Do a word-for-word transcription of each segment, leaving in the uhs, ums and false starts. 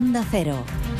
Onda Cero.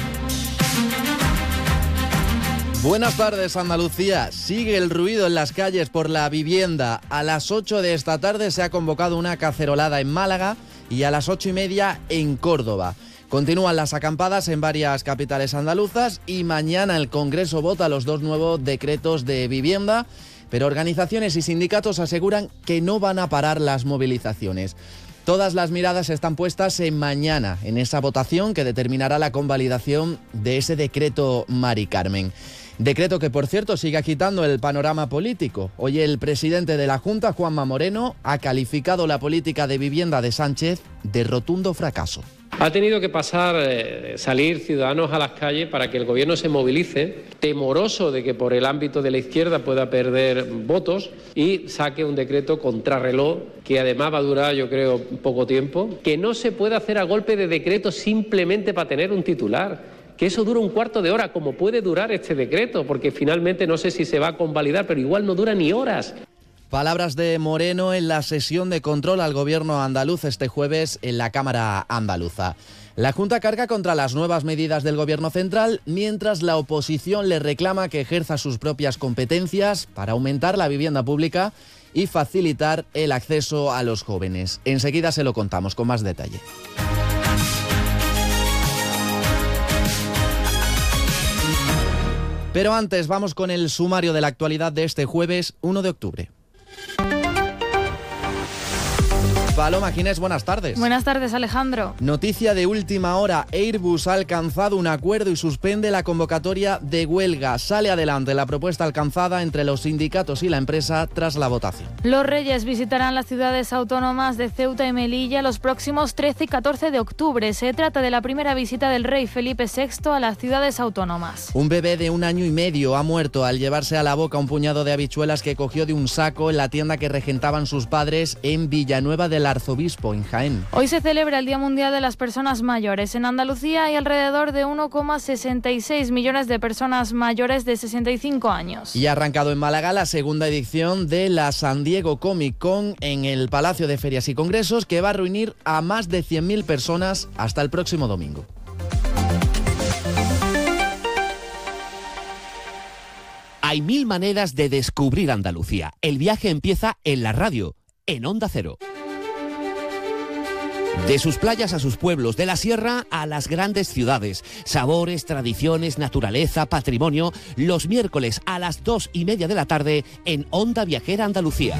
Buenas tardes, Andalucía. Sigue el ruido en las calles por la vivienda. A las ocho de esta tarde se ha convocado una cacerolada en Málaga y a las ocho y media en Córdoba. Continúan las acampadas en varias capitales andaluzas y mañana el Congreso vota los dos nuevos decretos de vivienda, pero organizaciones y sindicatos aseguran que no van a parar las movilizaciones. Todas las miradas están puestas en mañana, en esa votación que determinará la convalidación de ese decreto Mari Carmen. Decreto que, por cierto, sigue agitando el panorama político. Hoy el presidente de la Junta, Juanma Moreno, ha calificado la política de vivienda de Sánchez de rotundo fracaso. Ha tenido que pasar, eh, salir ciudadanos a las calles para que el gobierno se movilice, temoroso de que por el ámbito de la izquierda pueda perder votos y saque un decreto contrarreloj que además va a durar, yo creo, poco tiempo, que no se puede hacer a golpe de decreto simplemente para tener un titular, que eso dura un cuarto de hora, como puede durar este decreto, porque finalmente no sé si se va a convalidar, pero igual no dura ni horas. Palabras de Moreno en la sesión de control al gobierno andaluz este jueves en la Cámara Andaluza. La Junta carga contra las nuevas medidas del gobierno central, mientras la oposición le reclama que ejerza sus propias competencias para aumentar la vivienda pública y facilitar el acceso a los jóvenes. Enseguida se lo contamos con más detalle. Pero antes vamos con el sumario de la actualidad de este jueves uno de octubre. Paloma Ginés, buenas tardes. Buenas tardes, Alejandro. Noticia de última hora, Airbus ha alcanzado un acuerdo y suspende la convocatoria de huelga. Sale adelante la propuesta alcanzada entre los sindicatos y la empresa tras la votación. Los Reyes visitarán las ciudades autónomas de Ceuta y Melilla los próximos trece y catorce de octubre. Se trata de la primera visita del rey Felipe sexto a las ciudades autónomas. Un bebé de un año y medio ha muerto al llevarse a la boca un puñado de habichuelas que cogió de un saco en la tienda que regentaban sus padres en Villanueva del Arzobispo, en Jaén. Hoy se celebra el Día Mundial de las Personas Mayores. En Andalucía hay alrededor de uno coma sesenta y seis millones de personas mayores de sesenta y cinco años. Y ha arrancado en Málaga la segunda edición de la San Diego Comic Con en el Palacio de Ferias y Congresos, que va a reunir a más de cien mil personas hasta el próximo domingo. Hay mil maneras de descubrir Andalucía. El viaje empieza en la radio, en Onda Cero. De sus playas a sus pueblos, de la sierra a las grandes ciudades. Sabores, tradiciones, naturaleza, patrimonio. Los miércoles a las dos y media de la tarde en Onda Viajera Andalucía.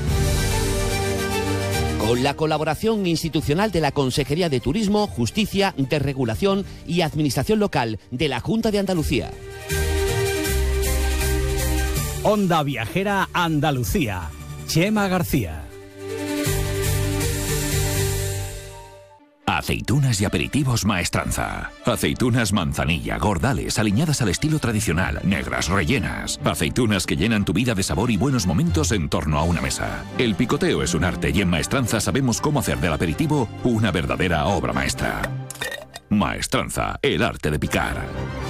Con la colaboración institucional de la Consejería de Turismo, Justicia, Desregulación y Administración Local de la Junta de Andalucía. Onda Viajera Andalucía. Chema García. Aceitunas y aperitivos Maestranza. Aceitunas manzanilla, gordales, aliñadas al estilo tradicional, negras, rellenas. Aceitunas que llenan tu vida de sabor y buenos momentos en torno a una mesa. El picoteo es un arte y en Maestranza sabemos cómo hacer del aperitivo una verdadera obra maestra. Maestranza, el arte de picar.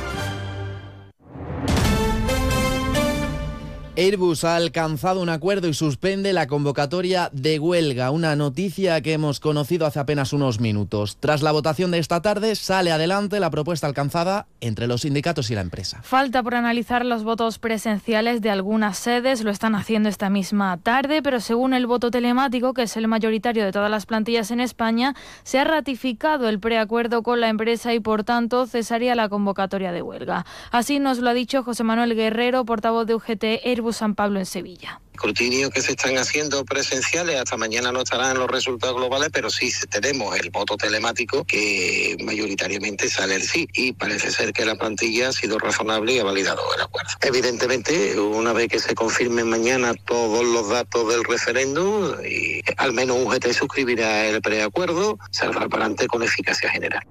Airbus ha alcanzado un acuerdo y suspende la convocatoria de huelga, una noticia que hemos conocido hace apenas unos minutos. Tras la votación de esta tarde, sale adelante la propuesta alcanzada entre los sindicatos y la empresa. Falta por analizar los votos presenciales de algunas sedes, lo están haciendo esta misma tarde, pero según el voto telemático, que es el mayoritario de todas las plantillas en España, se ha ratificado el preacuerdo con la empresa y, por tanto, cesaría la convocatoria de huelga. Así nos lo ha dicho José Manuel Guerrero, portavoz de U G T Airbus San Pablo en Sevilla. Escrutinios que se están haciendo presenciales, hasta mañana no estarán los resultados globales, pero sí tenemos el voto telemático que mayoritariamente sale el sí, y parece ser que la plantilla ha sido razonable y ha validado el acuerdo. Evidentemente, una vez que se confirmen mañana todos los datos del referéndum, y al menos U G T suscribirá el preacuerdo, saldrá para adelante con eficacia general.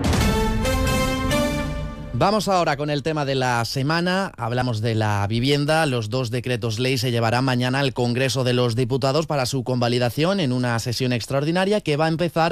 Vamos ahora con el tema de la semana. Hablamos de la vivienda. Los dos decretos ley se llevarán mañana al Congreso de los Diputados para su convalidación en una sesión extraordinaria que va a empezar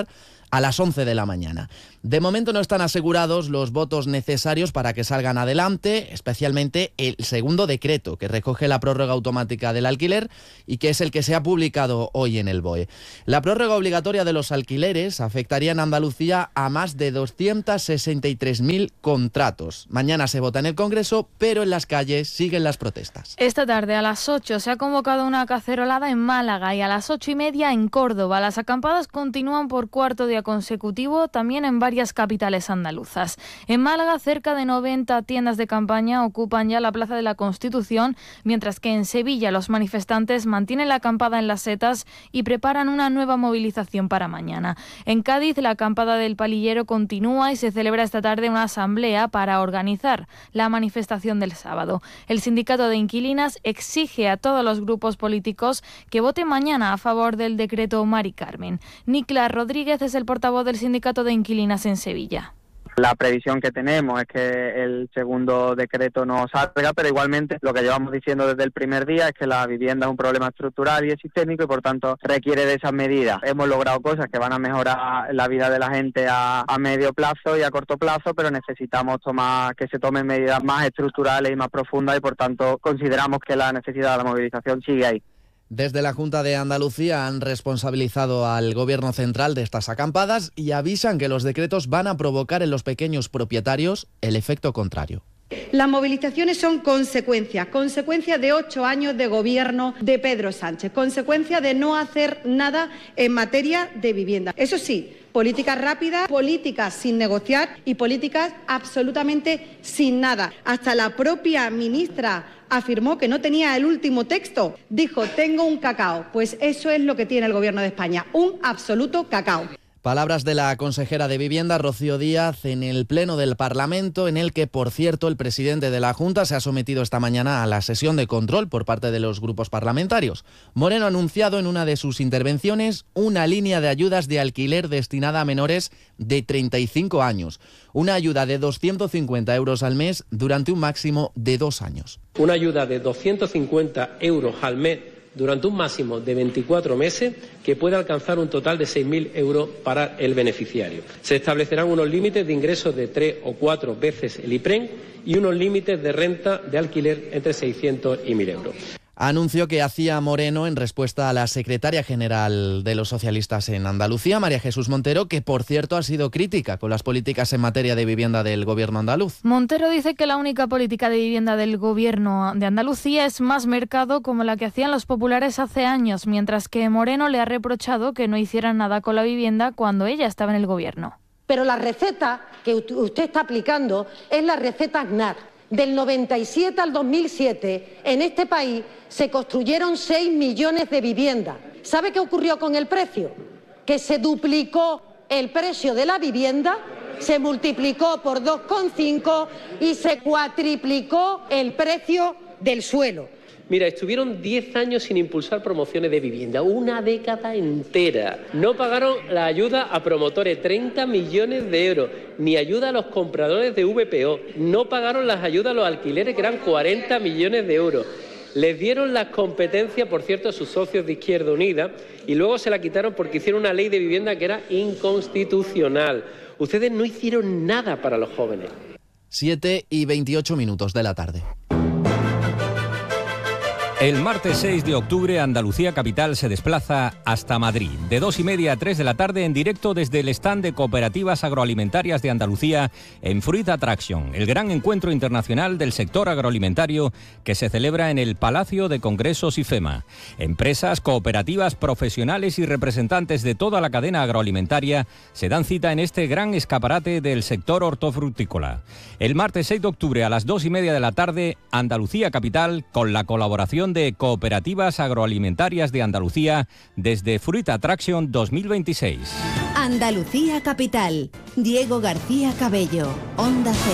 a las once de la mañana. De momento no están asegurados los votos necesarios para que salgan adelante, especialmente el segundo decreto que recoge la prórroga automática del alquiler y que es el que se ha publicado hoy en el B O E. La prórroga obligatoria de los alquileres afectaría en Andalucía a más de doscientos sesenta y tres mil contratos. Mañana se vota en el Congreso, pero en las calles siguen las protestas. Esta tarde a las ocho se ha convocado una cacerolada en Málaga y a las ocho y media en Córdoba. Las acampadas continúan por cuarto día consecutivo, también en varias capitales andaluzas. En Málaga, cerca de noventa tiendas de campaña ocupan ya la Plaza de la Constitución, mientras que en Sevilla los manifestantes mantienen la acampada en las setas y preparan una nueva movilización para mañana. En Cádiz, la acampada del Palillero continúa y se celebra esta tarde una asamblea para organizar la manifestación del sábado. El sindicato de inquilinas exige a todos los grupos políticos que voten mañana a favor del decreto Mari Carmen. Nicla Rodríguez es el portavoz del sindicato de inquilinas en Sevilla. La previsión que tenemos es que el segundo decreto no salga, pero igualmente lo que llevamos diciendo desde el primer día es que la vivienda es un problema estructural y es sistémico y por tanto requiere de esas medidas. Hemos logrado cosas que van a mejorar la vida de la gente a, a medio plazo y a corto plazo, pero necesitamos tomar que se tomen medidas más estructurales y más profundas y por tanto consideramos que la necesidad de la movilización sigue ahí. Desde la Junta de Andalucía han responsabilizado al Gobierno central de estas acampadas y avisan que los decretos van a provocar en los pequeños propietarios el efecto contrario. Las movilizaciones son consecuencia, consecuencia de ocho años de gobierno de Pedro Sánchez, consecuencia de no hacer nada en materia de vivienda. Eso sí, políticas rápidas, políticas sin negociar y políticas absolutamente sin nada. Hasta la propia ministra afirmó que no tenía el último texto. Dijo, tengo un cacao. Pues eso es lo que tiene el Gobierno de España, un absoluto cacao. Palabras de la consejera de Vivienda, Rocío Díaz, en el Pleno del Parlamento, en el que, por cierto, el presidente de la Junta se ha sometido esta mañana a la sesión de control por parte de los grupos parlamentarios. Moreno ha anunciado en una de sus intervenciones una línea de ayudas de alquiler destinada a menores de treinta y cinco años. Una ayuda de doscientos cincuenta euros al mes durante un máximo de dos años. Una ayuda de doscientos cincuenta euros al mes durante un máximo de veinticuatro meses que puede alcanzar un total de seis mil euros para el beneficiario. Se establecerán unos límites de ingresos de tres o cuatro veces el IPREN y unos límites de renta de alquiler entre seiscientos y mil euros. Anuncio que hacía Moreno en respuesta a la secretaria general de los socialistas en Andalucía, María Jesús Montero, que por cierto ha sido crítica con las políticas en materia de vivienda del gobierno andaluz. Montero dice que la única política de vivienda del gobierno de Andalucía es más mercado como la que hacían los populares hace años, mientras que Moreno le ha reprochado que no hicieran nada con la vivienda cuando ella estaba en el gobierno. Pero la receta que usted está aplicando es la receta Aznar. Del noventa y siete al dos mil siete, en este país se construyeron seis millones de viviendas. ¿Sabe qué ocurrió con el precio? Que se duplicó el precio de la vivienda, se multiplicó por dos coma cinco y se cuatriplicó el precio del suelo. Mira, estuvieron diez años sin impulsar promociones de vivienda, una década entera. No pagaron la ayuda a promotores, treinta millones de euros, ni ayuda a los compradores de V P O. No pagaron las ayudas a los alquileres, que eran cuarenta millones de euros. Les dieron las competencias, por cierto, a sus socios de Izquierda Unida, y luego se la quitaron porque hicieron una ley de vivienda que era inconstitucional. Ustedes no hicieron nada para los jóvenes. siete y veintiocho minutos de la tarde. El martes seis de octubre, Andalucía Capital se desplaza hasta Madrid. De dos y media a tres de la tarde, en directo desde el stand de Cooperativas Agroalimentarias de Andalucía en Fruit Attraction, el gran encuentro internacional del sector agroalimentario que se celebra en el Palacio de Congresos IFEMA. Empresas, cooperativas, profesionales y representantes de toda la cadena agroalimentaria se dan cita en este gran escaparate del sector hortofrutícola. El martes seis de octubre a las dos y media de la tarde, Andalucía Capital, con la colaboración de Cooperativas Agroalimentarias de Andalucía desde Fruit Attraction dos mil veintiséis. Andalucía Capital. Diego García Cabello, Onda Cero.